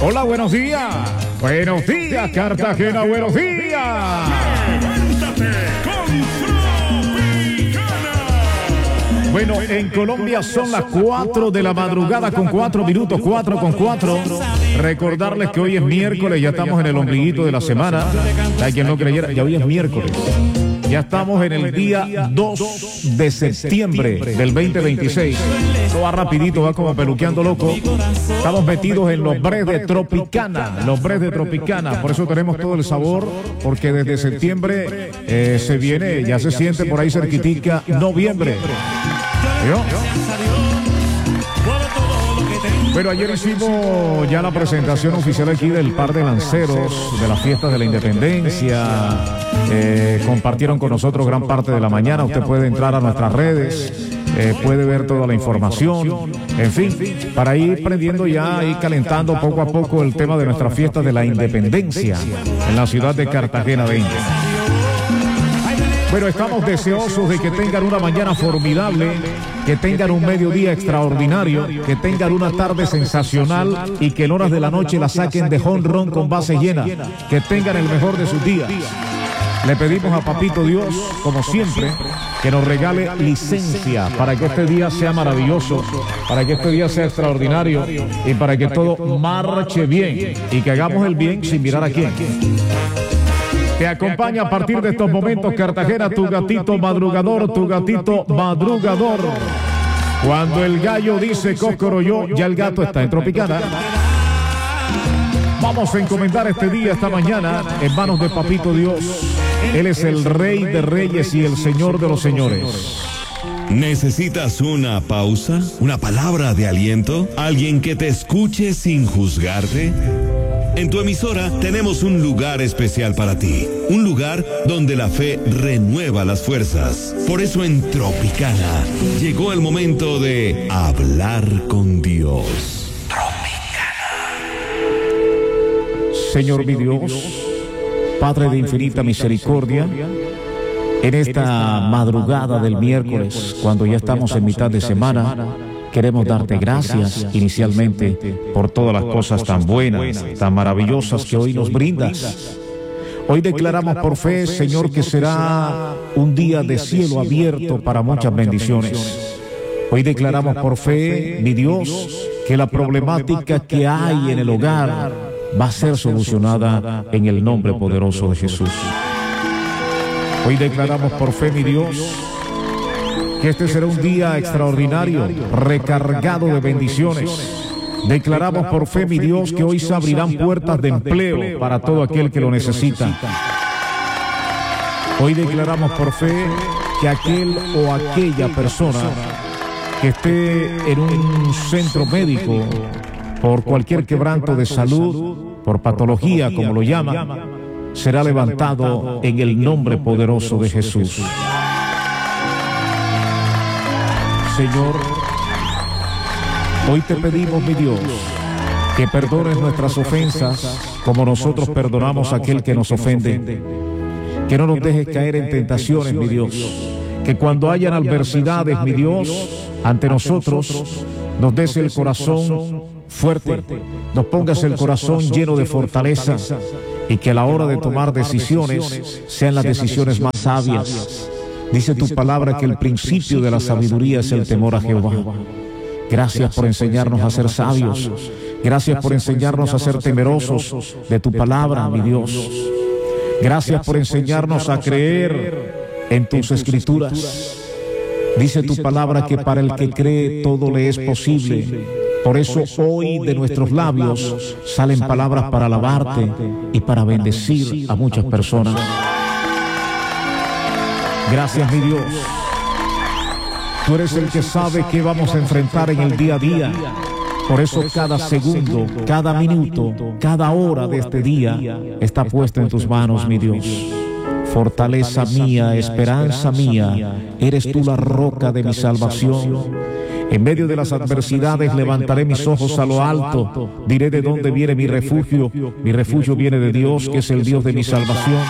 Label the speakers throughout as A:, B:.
A: Hola, buenos días. Buenos días, Cartagena, buenos días.
B: Levántate con Tropicana.
A: Bueno, en Colombia son las 4 de la madrugada con 4 minutos, 4 con 4. Recordarles que hoy es miércoles, ya estamos en el ombliguito de la semana. Hay quien no creyera, ya hoy es miércoles. Ya estamos en el día 2 de septiembre del 2026. Todo va rapidito, va como peluqueando loco. Estamos metidos en los Bres de Tropicana. Los Bres de Tropicana. Por eso tenemos todo el sabor, porque desde septiembre se viene, ya se siente por ahí cerquitica, noviembre. ¿Vio? Bueno, ayer hicimos ya la presentación oficial aquí del par de lanceros de las fiestas de la independencia. Compartieron con nosotros gran parte de la mañana. Usted puede entrar a nuestras redes, puede ver toda la información. En fin, para ir prendiendo ya y calentando poco a poco el tema de nuestras fiestas de la independencia en la ciudad de Cartagena de Indias. Bueno, estamos deseosos de que tengan una mañana formidable, que tengan un mediodía extraordinario, que tengan una tarde sensacional y que en horas de la noche la saquen de jonrón con base llena, que tengan el mejor de sus días. Le pedimos a Papito Dios, como siempre, que nos regale licencia para que este día sea maravilloso, para que este día sea extraordinario y para que todo marche bien y que hagamos el bien sin mirar a quién. Te acompaña a partir de estos momentos, Cartagena, tu gatito madrugador, tu gatito madrugador. Cuando el gallo dice coscorroyó, ya el gato está en Tropicana. Vamos a encomendar este día, esta mañana, en manos de Papito Dios. Él es el Rey de Reyes y el Señor de los Señores.
C: ¿Necesitas una pausa? ¿Una palabra de aliento? ¿Alguien que te escuche sin juzgarte? En tu emisora tenemos un lugar especial para ti, un lugar donde la fe renueva las fuerzas. Por eso en Tropicana llegó el momento de hablar con Dios. Tropicana.
A: Señor mi Dios, Padre de infinita misericordia, en esta madrugada del miércoles, cuando ya estamos en mitad de semana, queremos darte gracias inicialmente por todas las cosas tan buenas, tan maravillosas que hoy nos brindas. Hoy declaramos por fe, Señor, que será un día de cielo abierto para muchas bendiciones. Hoy declaramos por fe, mi Dios, que la problemática que hay en el hogar va a ser solucionada en el nombre poderoso de Jesús. Hoy declaramos por fe, mi Dios, que este será un día extraordinario, recargado de bendiciones. Declaramos por fe, mi Dios, que hoy se abrirán puertas de empleo para todo aquel que lo necesita. Hoy declaramos por fe que aquel o aquella persona que esté en un centro médico por cualquier quebranto de salud, por patología, como lo llaman, será levantado en el nombre poderoso de Jesús. Señor, hoy te pedimos, mi Dios, que perdones nuestras ofensas como nosotros perdonamos a aquel que nos ofende. Que no nos dejes caer en tentaciones, mi Dios. Que cuando hayan adversidades, mi Dios, ante nosotros, nos des el corazón fuerte, nos pongas el corazón lleno de fortaleza y que a la hora de tomar decisiones sean las decisiones más sabias. Dice tu palabra que el principio de la sabiduría es el temor a Jehová. Gracias por enseñarnos a ser sabios. Gracias por enseñarnos a ser temerosos de tu palabra, mi Dios. Gracias por enseñarnos a creer en tus escrituras. Dice tu palabra que para el que cree todo le es posible. Por eso hoy de nuestros labios salen palabras para alabarte y para bendecir a muchas personas. Gracias, mi Dios. Tú eres el que sabe qué vamos a enfrentar en el día a día. Por eso cada segundo, cada minuto, cada hora de este día está puesta en tus manos, mi Dios. Fortaleza mía, esperanza mía, eres tú la roca de mi salvación. En medio de las adversidades levantaré mis ojos a lo alto. Diré de dónde viene mi refugio. Mi refugio viene de Dios, que es el Dios de mi salvación.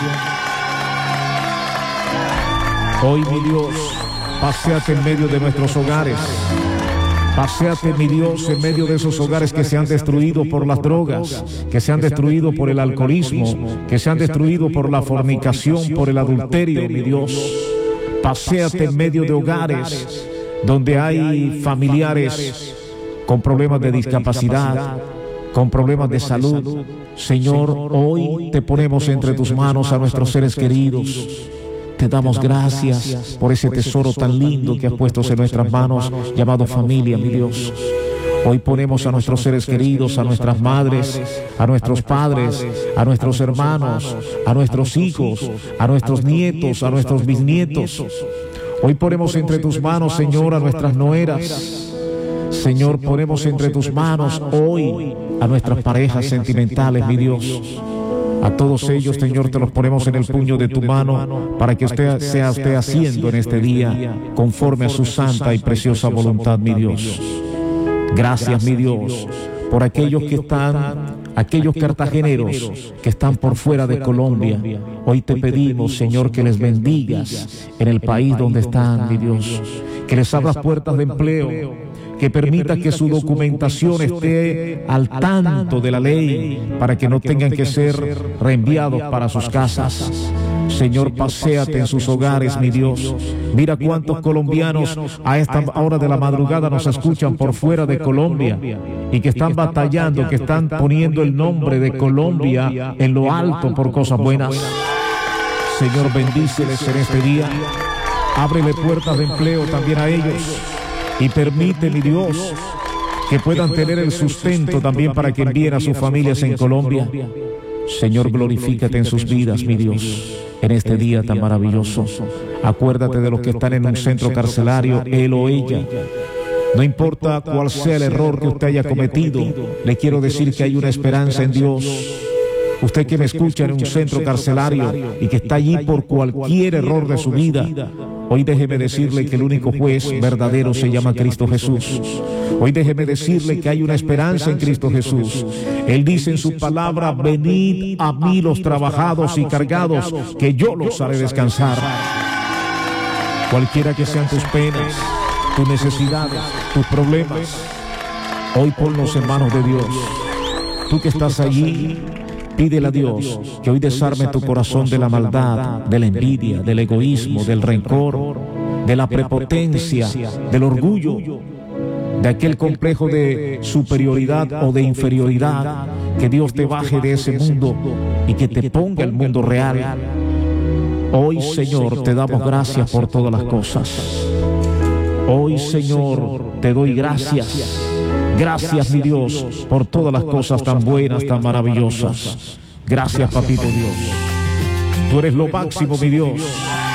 A: Hoy, mi Dios, paséate en medio de nuestros hogares. Paséate, mi Dios, en medio de esos hogares que se han destruido por las drogas, que se han destruido por el alcoholismo, que se han destruido por la fornicación, por el adulterio, mi Dios. Paséate en medio de hogares donde hay familiares con problemas de discapacidad, con problemas de salud. Señor, hoy te ponemos entre tus manos a nuestros seres queridos. Te damos gracias por ese tesoro tan lindo que has puesto en nuestras manos, llamado familia, mi Dios. Hoy ponemos a nuestros seres queridos, a nuestras madres, a nuestros padres, a nuestros hermanos, a nuestros hijos, a nuestros nietos, a nuestros bisnietos. Hoy ponemos entre tus manos, Señor, a nuestras nueras. Señor, ponemos entre tus manos hoy a nuestras parejas sentimentales, mi Dios. A todos ellos, Señor, te los ponemos en el puño de tu mano para que sea usted haciendo en este día conforme a su santa y preciosa voluntad, mi Dios. Gracias, mi Dios, por aquellos cartageneros que están por fuera de Colombia. Hoy te pedimos, Señor, que les bendigas en el país donde están, mi Dios. Que les abras puertas de empleo, que permita que su documentación esté al tanto de la ley para que no tengan que ser reenviados para sus casas. Señor, paséate en sus hogares, mi Dios. Mira cuántos colombianos a esta hora de la madrugada nos escuchan por fuera de Colombia y que están batallando, que están poniendo el nombre de Colombia en lo alto por cosas buenas. Señor, bendíceles en este día. Ábrele puertas de empleo también a ellos. Y permite, mi Dios, que puedan tener el sustento también para que envíen a sus familias en Colombia. Señor, glorifícate en sus vidas, mi Dios, en este día tan maravilloso. Acuérdate de los que están en un centro carcelario, él o ella. No importa cuál sea el error que usted haya cometido, le quiero decir que hay una esperanza en Dios. Usted que me escucha en un centro carcelario y que está allí por cualquier error de su vida, hoy déjeme decirle que el único juez verdadero se llama Cristo Jesús. Hoy déjeme decirle que hay una esperanza en Cristo Jesús. Él dice en su palabra: venid a mí los trabajados y cargados, que yo los haré descansar. Cualquiera que sean tus penas, tus necesidades, tus problemas, hoy ponlos en manos de Dios. Tú que estás allí, pídele a Dios que hoy desarme tu corazón de la maldad, de la envidia, del egoísmo, del rencor, de la prepotencia, del orgullo, de aquel complejo de superioridad o de inferioridad. Que Dios te baje de ese mundo y que te ponga el mundo real. Hoy, Señor, te damos gracias por todas las cosas. Hoy, Señor, te doy gracias. Gracias, mi Dios, por todas las cosas tan buenas, tan maravillosas. Gracias, papito Dios. Tú eres lo máximo, mi Dios.